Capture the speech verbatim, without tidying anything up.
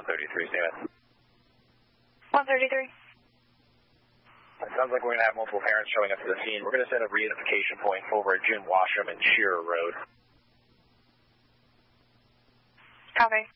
one thirty-three, stand by. one thirty-three. It sounds like we're going to have multiple parents showing up to the scene. We're going to set a reunification point over at Jim Washam and Shearer Road. Copy.